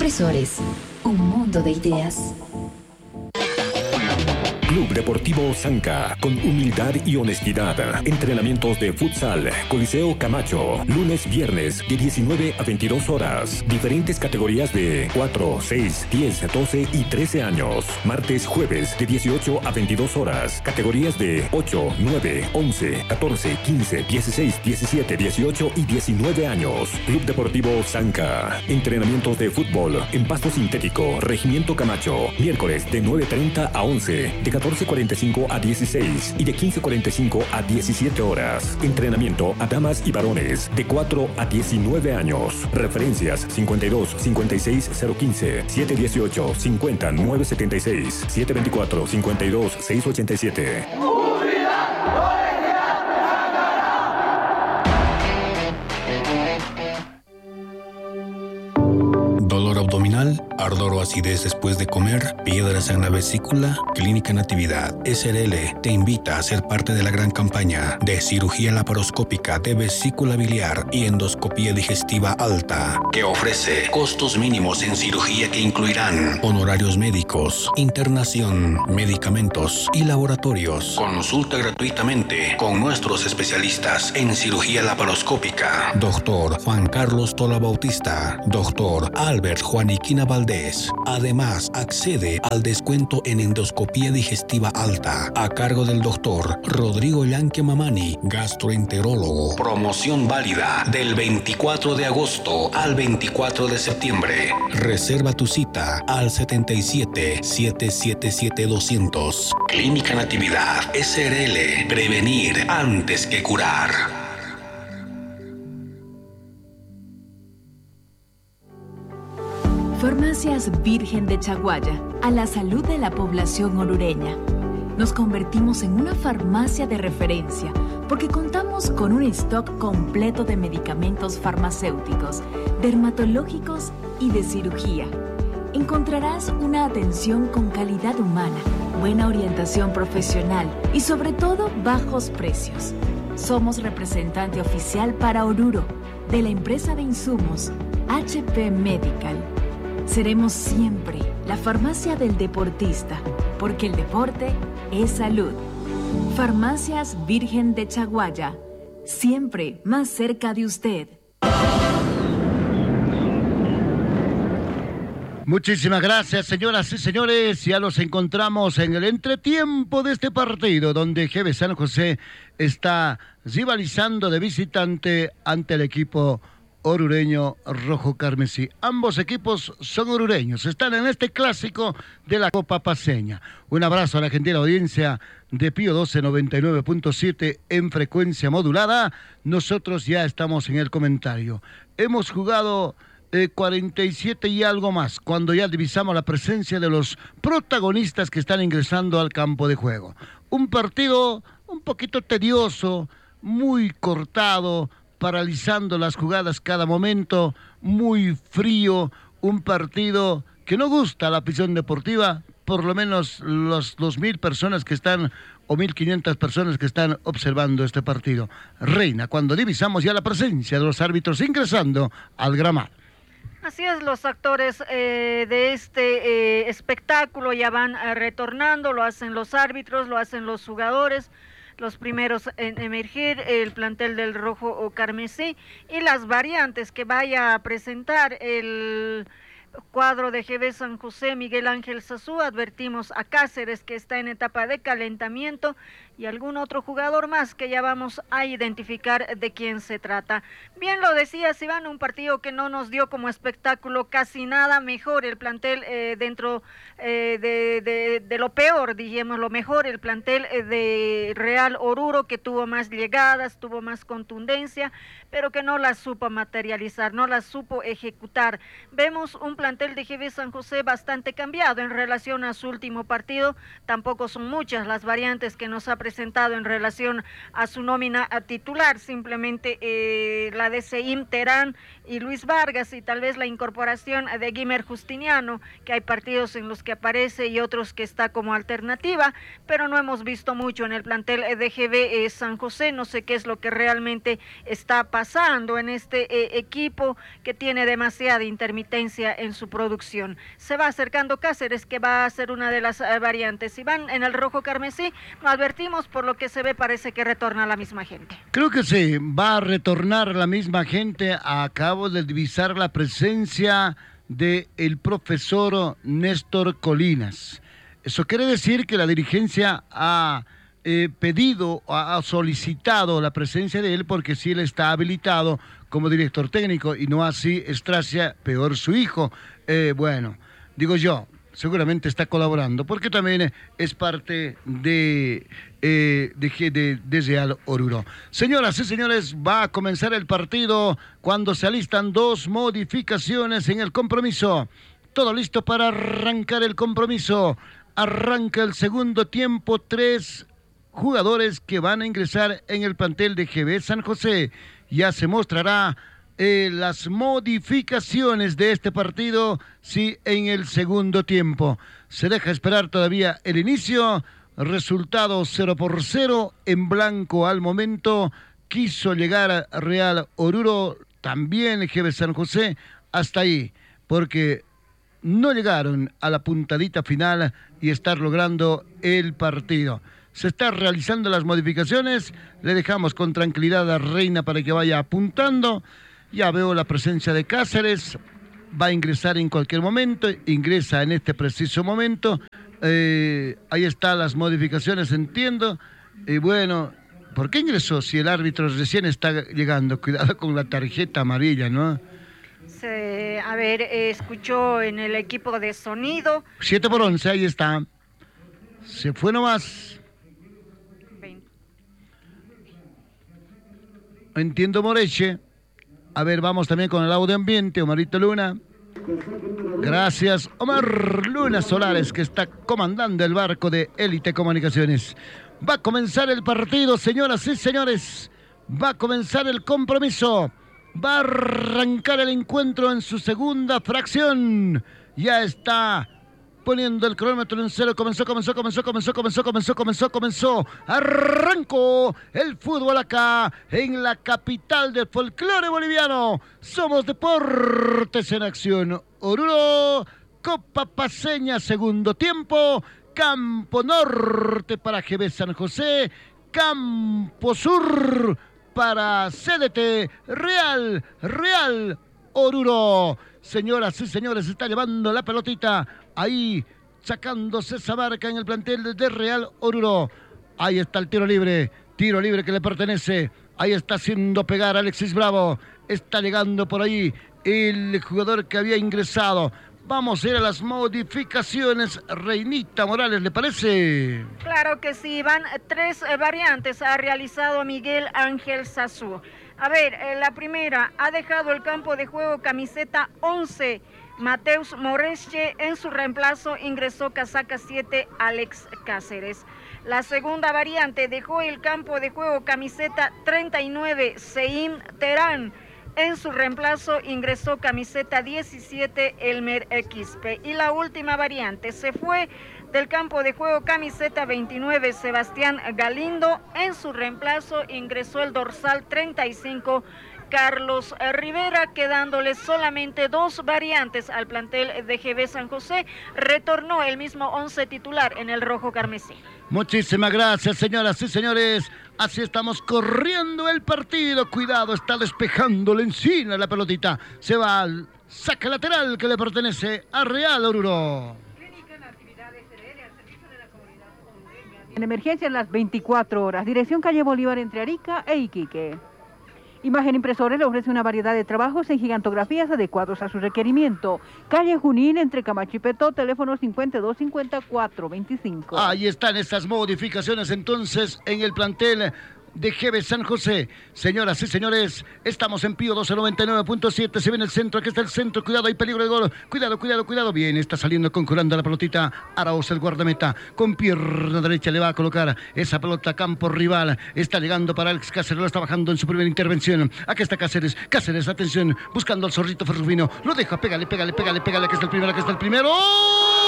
Compresores, un mundo de ideas. Club Deportivo Zanca, con humildad y honestidad. Entrenamientos de futsal, Coliseo Camacho, lunes, viernes, de 19 a 22 horas. Diferentes categorías de 4, 6, 10, 12 y 13 años. Martes, jueves, de 18 a 22 horas. Categorías de 8, 9, 11, 14, 15, 16, 17, 18 y 19 años. Club Deportivo Zanca. Entrenamientos de fútbol en pasto sintético, Regimiento Camacho. Miércoles, de 9:30 a 11, de 14:45 a 16 y de 15:45 a 17 horas. Entrenamiento a damas y varones de 4 a 19 años. Referencias 52 56 015 718 50 976 724 52 687. Dolor abdominal, ardor o acidez después de comer, piedras en la vesícula. Clínica Natividad SRL te invita a ser parte de la gran campaña de cirugía laparoscópica de vesícula biliar y endoscopía digestiva alta, que ofrece costos mínimos en cirugía que incluirán honorarios médicos, internación, medicamentos y laboratorios. Consulta gratuitamente con nuestros especialistas en cirugía laparoscópica. Doctor Juan Carlos Tola Bautista, Doctor Albert Juaniquina Valdés. Además, accede al descuento en endoscopía digestiva alta a cargo del doctor Rodrigo Yanque Mamani, gastroenterólogo. Promoción válida del 24 de agosto al 24 de septiembre. Reserva tu cita al 77 777 200. Clínica Natividad SRL. Prevenir antes que curar. Farmacias Virgen de Chaguaya, a la salud de la población orureña. Nos convertimos en una farmacia de referencia porque contamos con un stock completo de medicamentos farmacéuticos, dermatológicos y de cirugía. Encontrarás una atención con calidad humana, buena orientación profesional y sobre todo bajos precios. Somos representante oficial para Oruro de la empresa de insumos HP Medical. Seremos siempre la farmacia del deportista, porque el deporte es salud. Farmacias Virgen de Chaguaya, siempre más cerca de usted. Muchísimas gracias, señoras y señores. Ya los encontramos en el entretiempo de este partido, donde GB San José está rivalizando de visitante ante el equipo orureño rojo carmesí. Ambos equipos son orureños, están en este clásico de la Copa Paceña. Un abrazo a la gentil audiencia de Pío 12 99.7 en frecuencia modulada. Nosotros ya estamos en el comentario. Hemos jugado 47 y algo más, cuando ya divisamos la presencia de los protagonistas que están ingresando al campo de juego. Un partido un poquito tedioso, muy cortado, paralizando las jugadas cada momento, muy frío, un partido que no gusta a la afición deportiva, por lo menos los 2,000 personas que están, o 1,500 personas que están observando este partido. Reina, cuando divisamos ya la presencia de los árbitros ingresando al gramado. Así es, los actores de este espectáculo ya van retornando, lo hacen los árbitros, lo hacen los jugadores, los primeros en emergir, el plantel del rojo o carmesí, y las variantes que vaya a presentar el cuadro de GB San José, Miguel Ángel Sazú. Advertimos a Cáceres, que está en etapa de calentamiento, y algún otro jugador más que ya vamos a identificar de quién se trata. Bien lo decías, Iván, un partido que no nos dio como espectáculo casi nada. Mejor el plantel dentro de lo peor, dijimos lo mejor, el plantel de Real Oruro, que tuvo más llegadas, tuvo más contundencia, pero que no las supo materializar, no las supo ejecutar. Vemos un plantel de GB San José bastante cambiado en relación a su último partido. Tampoco son muchas las variantes que nos ha presentado presentado en relación a su nómina a titular, simplemente la de Seim Terán y Luis Vargas, y tal vez la incorporación de Guimer Justiniano, que hay partidos en los que aparece y otros que está como alternativa, pero no hemos visto mucho en el plantel de GB San José. No sé qué es lo que realmente está pasando en este equipo que tiene demasiada intermitencia en su producción. Se va acercando Cáceres, que va a ser una de las variantes. Si van en el rojo carmesí, lo advertimos, por lo que se ve parece que retorna la misma gente. Creo que sí, va a retornar la misma gente. Acabo de divisar la presencia del profesor Néstor Colinas. Eso quiere decir que la dirigencia ha pedido, ha solicitado la presencia de él, porque sí él está habilitado como director técnico y no así Estracia, peor su hijo. Bueno, digo yo, seguramente está colaborando, porque también es parte de Real Oruro. Señoras y señores, va a comenzar el partido cuando se alistan dos modificaciones en el compromiso. Todo listo para arrancar el compromiso. Arranca el segundo tiempo, 3 jugadores que van a ingresar en el plantel de GB San José. Ya se mostrará las modificaciones de este partido, sí, en el segundo tiempo. Se deja esperar todavía el inicio. Resultado 0-0 en blanco al momento. Quiso llegar a Real Oruro, también GB San José, hasta ahí, porque no llegaron a la puntadita final y estar logrando el partido. Se están realizando las modificaciones. Le dejamos con tranquilidad a Reina para que vaya apuntando. Ya veo la presencia de Cáceres. Va a ingresar en cualquier momento. Ingresa en este preciso momento. Ahí están las modificaciones, entiendo. Y bueno, ¿por qué ingresó si el árbitro recién está llegando? Cuidado con la tarjeta amarilla, ¿no? A ver, escuchó en el equipo de sonido. 7-11, ahí está. Se fue nomás. 20. Entiendo, Moreche. A ver, vamos también con el audio ambiente, Omarito Luna. Gracias, Omar Luna Solares, que está comandando el barco de Élite Comunicaciones. Va a comenzar el partido, señoras y señores. Va a comenzar el compromiso. Va a arrancar el encuentro en su segunda fracción. Ya está poniendo el cronómetro en cero. Comenzó. Arrancó el fútbol acá en la capital del folclore boliviano. Somos Deportes en Acción. Oruro, Copa Paceña, segundo tiempo. Campo Norte para GB San José. Campo Sur para CDT Real Oruro. Señoras y señores, está llevando la pelotita ahí, sacándose esa marca en el plantel de Real Oruro. Ahí está el tiro libre que le pertenece. Ahí está haciendo pegar a Alexis Bravo. Está llegando por ahí el jugador que había ingresado. Vamos a ir a las modificaciones. Reinita Morales, ¿le parece? Claro que sí, van 3 variantes. Ha realizado Miguel Ángel Sazú. A ver, la primera, ha dejado el campo de juego camiseta 11, Mateus Moresche. En su reemplazo ingresó casaca 7, Alex Cáceres. La segunda variante, dejó el campo de juego camiseta 39, Seim Terán. En su reemplazo ingresó camiseta 17, Elmer Quispe. Y la última variante, se fue del campo de juego camiseta 29, Sebastián Galindo. En su reemplazo ingresó el dorsal 35, Carlos Rivera, quedándole solamente 2 variantes al plantel de GB San José. Retornó el mismo 11 titular en el rojo carmesí. Muchísimas gracias, señoras y señores. Así estamos corriendo el partido. Cuidado, está despejando la encina la pelotita. Se va al saque lateral que le pertenece a Real Oruro. En emergencia en las 24 horas. Dirección calle Bolívar entre Arica e Iquique. Imagen Impresora le ofrece una variedad de trabajos en gigantografías adecuados a su requerimiento. Calle Junín entre Camacho y Petó, teléfono 525425. Ahí están estas modificaciones entonces en el plantel de GB San José. Señoras y señores, estamos en Pío 1299.7. Se ve en el centro, aquí está el centro. Cuidado, hay peligro de gol. Cuidado. Bien, está saliendo conculando la pelotita. Arauz, el guardameta, con pierna derecha le va a colocar esa pelota a campo rival. Está llegando para Alex Cáceres, lo está bajando en su primera intervención. Aquí está Cáceres, atención, buscando al zorrito Ferrufino. Lo deja, pégale, aquí está el primero. ¡Oh!